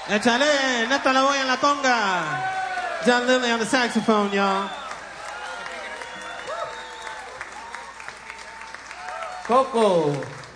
Échale, Néstor Lavoy en la conga. John Lilly on the saxophone, y'all. Coco.